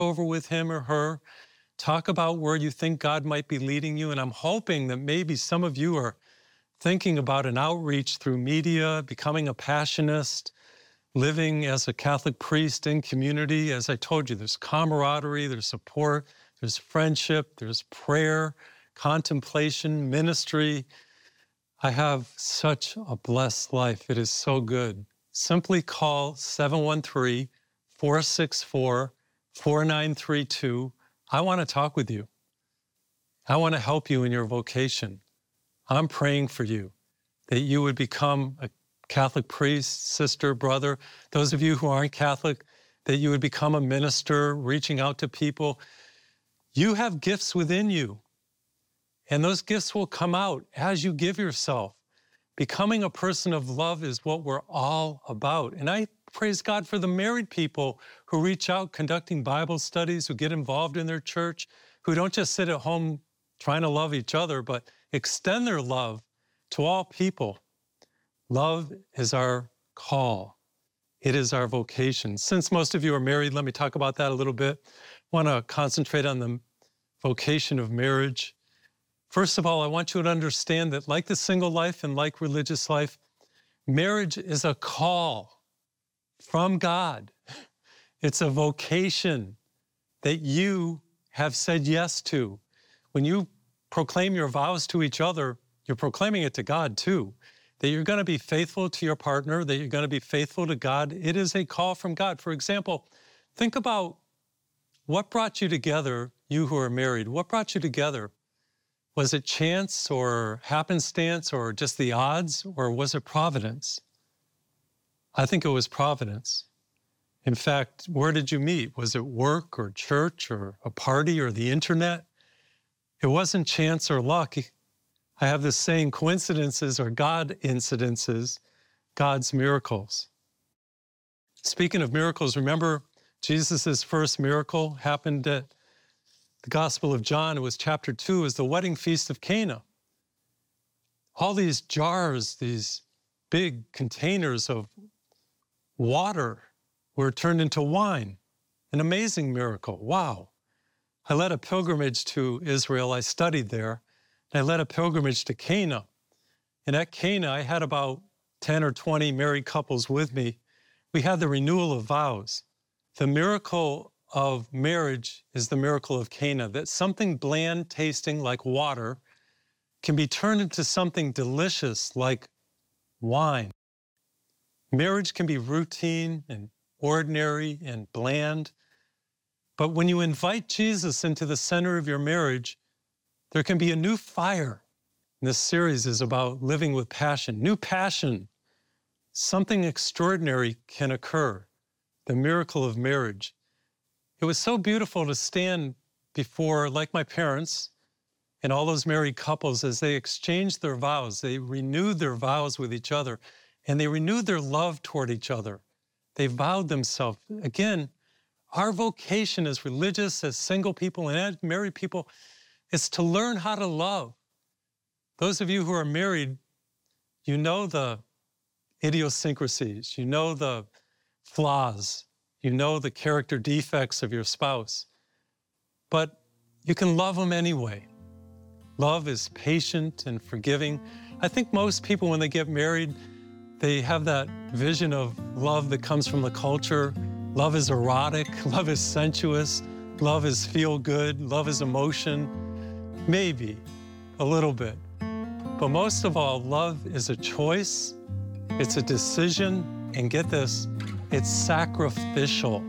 over with him or her. Talk about where you think God might be leading you. And I'm hoping that maybe some of you are thinking about an outreach through media, becoming a passionist, living as a Catholic priest in community. As I told you, there's camaraderie, there's support, there's friendship, there's prayer, contemplation, ministry. I have such a blessed life. It is so good. Simply call 713-464-4932. I want to talk with you. I want to help you in your vocation. I'm praying for you that you would become a Catholic priest, sister, brother. Those of you who aren't Catholic, that you would become a minister, reaching out to people. You have gifts within you, and those gifts will come out as you give yourself. Becoming a person of love is what we're all about. And I praise God for the married people who reach out, conducting Bible studies, who get involved in their church, who don't just sit at home trying to love each other, but extend their love to all people. Love is our call. It is our vocation. Since most of you are married, let me talk about that a little bit. I want to concentrate on the vocation of marriage. First of all, I want you to understand that like the single life and like religious life, marriage is a call from God. It's a vocation that you have said yes to. When you proclaim your vows to each other, you're proclaiming it to God too, that you're going to be faithful to your partner, that you're going to be faithful to God. It is a call from God. For example, think about what brought you together, you who are married. What brought you together? Was it chance or happenstance or just the odds, or was it providence? I think it was providence. In fact, where did you meet? Was it work or church or a party or the internet? It wasn't chance or luck. I have this saying, coincidences are God incidences, God's miracles. Speaking of miracles, remember Jesus' first miracle happened at the Gospel of John. It was chapter 2, it was the wedding feast of Cana. All these jars, these big containers of water were turned into wine. An amazing miracle. Wow. I led a pilgrimage to Israel. I studied there. I led a pilgrimage to Cana. And at Cana, I had about 10 or 20 married couples with me. We had the renewal of vows. The miracle of marriage is the miracle of Cana, that something bland tasting like water can be turned into something delicious like wine. Marriage can be routine and ordinary and bland, but when you invite Jesus into the center of your marriage, there can be a new fire. And this series is about living with passion, new passion. Something extraordinary can occur, the miracle of marriage. It was so beautiful to stand before, like my parents and all those married couples, as they exchanged their vows. They renewed their vows with each other, and they renewed their love toward each other. They vowed themselves. Again, our vocation as religious, as single people, and as married people is to learn how to love. Those of you who are married, you know the idiosyncrasies, you know the flaws, you know the character defects of your spouse, but you can love them anyway. Love is patient and forgiving. I think most people, when they get married, they have that vision of love that comes from the culture. Love is erotic, love is sensuous, love is feel good, love is emotion. Maybe a little bit. But most of all, love is a choice, it's a decision, and get this, it's sacrificial.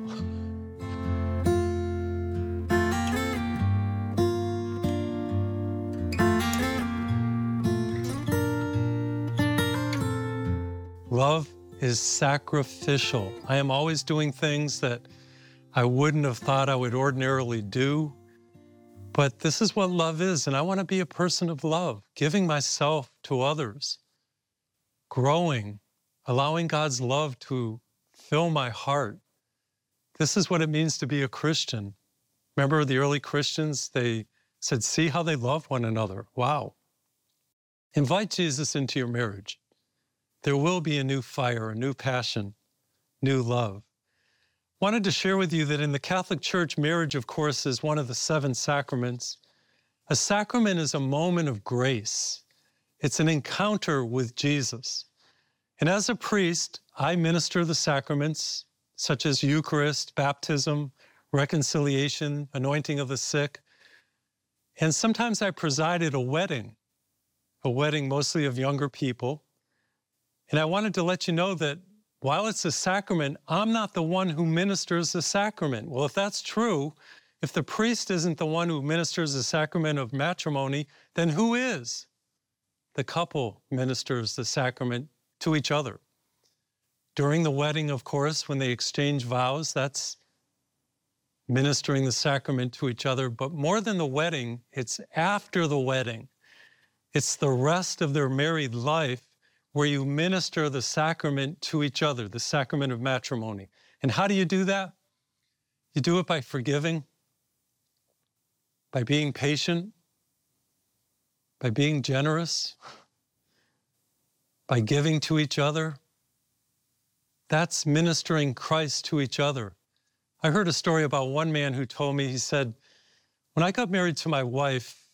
Love is sacrificial. I am always doing things that I wouldn't have thought I would ordinarily do. But this is what love is, and I want to be a person of love, giving myself to others, growing, allowing God's love to fill my heart. This is what it means to be a Christian. Remember the early Christians, they said, see how they love one another. Wow. Invite Jesus into your marriage. There will be a new fire, a new passion, new love. Wanted to share with you that in the Catholic Church, marriage, of course, is one of the 7 sacraments. A sacrament is a moment of grace. It's an encounter with Jesus. And as a priest, I minister the sacraments, such as Eucharist, baptism, reconciliation, anointing of the sick. And sometimes I preside at a wedding mostly of younger people. And I wanted to let you know that while it's a sacrament, I'm not the one who ministers the sacrament. Well, if that's true, if the priest isn't the one who ministers the sacrament of matrimony, then who is? The couple ministers the sacrament to each other. During the wedding, of course, when they exchange vows, that's ministering the sacrament to each other. But more than the wedding, it's after the wedding. It's the rest of their married life where you minister the sacrament to each other, the sacrament of matrimony. And how do you do that? You do it by forgiving, by being patient, by being generous, by giving to each other. That's ministering Christ to each other. I heard a story about one man who told me, he said, when I got married to my wife,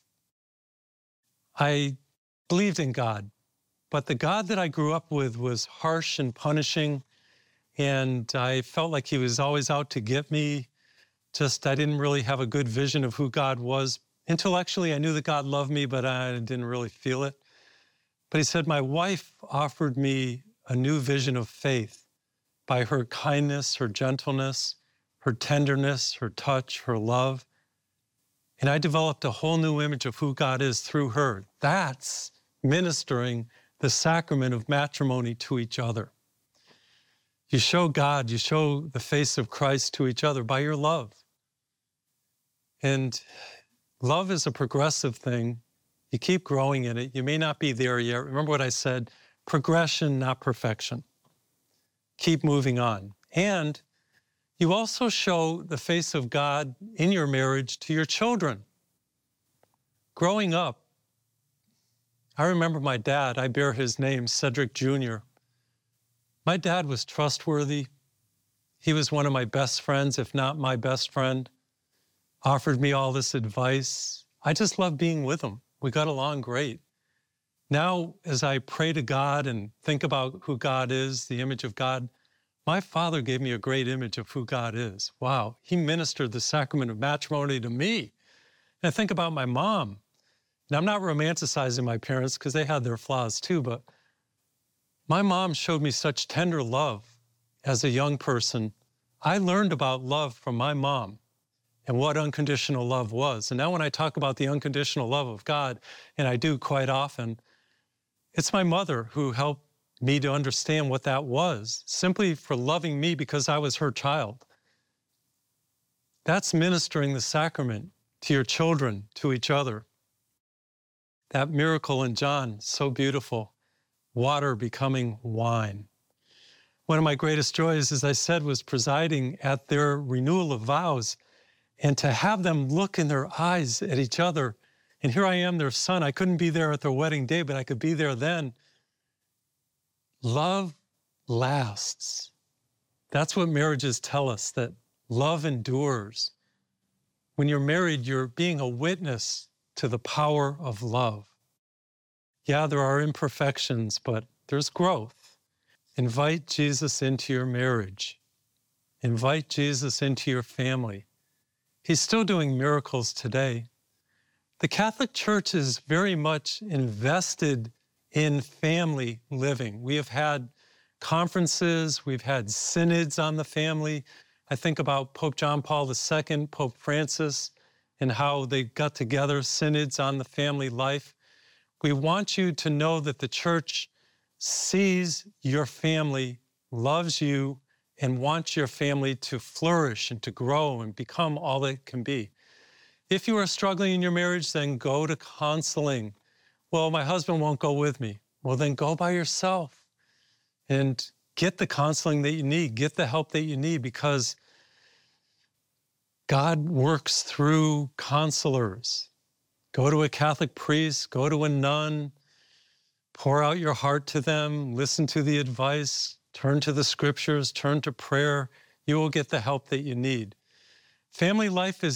I believed in God. But the God that I grew up with was harsh and punishing, and I felt like he was always out to get me. I didn't really have a good vision of who God was. Intellectually, I knew that God loved me, but I didn't really feel it. But he said, my wife offered me a new vision of faith by her kindness, her gentleness, her tenderness, her touch, her love. And I developed a whole new image of who God is through her. That's ministering the sacrament of matrimony to each other. You show God, you show the face of Christ to each other by your love. And love is a progressive thing. You keep growing in it. You may not be there yet. Remember what I said, progression, not perfection. Keep moving on. And you also show the face of God in your marriage to your children. Growing up, I remember my dad, I bear his name, Cedric Jr. My dad was trustworthy. He was one of my best friends, if not my best friend. Offered me all this advice. I just loved being with him. We got along great. Now, as I pray to God and think about who God is, the image of God, my father gave me a great image of who God is. Wow, he ministered the sacrament of matrimony to me. And I think about my mom. Now, I'm not romanticizing my parents because they had their flaws too, but my mom showed me such tender love as a young person. I learned about love from my mom and what unconditional love was. And now when I talk about the unconditional love of God, and I do quite often, it's my mother who helped me to understand what that was, simply for loving me because I was her child. That's ministering the sacrament to your children, to each other. That miracle in John, so beautiful, water becoming wine. One of my greatest joys, as I said, was presiding at their renewal of vows and to have them look in their eyes at each other. And here I am, their son. I couldn't be there at their wedding day, but I could be there then. Love lasts. That's what marriages tell us, that love endures. When you're married, you're being a witness to the power of love. Yeah, there are imperfections, but there's growth. Invite Jesus into your marriage. Invite Jesus into your family. He's still doing miracles today. The Catholic Church is very much invested in family living. We have had conferences, we've had synods on the family. I think about Pope John Paul II, Pope Francis, and how they got together, synods on the family life. We want you to know that the church sees your family, loves you, and wants your family to flourish and to grow and become all it can be. If you are struggling in your marriage, then go to counseling. Well, my husband won't go with me. Well, then go by yourself and get the counseling that you need, get the help that you need, because God works through counselors. Go to a Catholic priest, go to a nun, pour out your heart to them, listen to the advice, turn to the scriptures, turn to prayer. You will get the help that you need. Family life is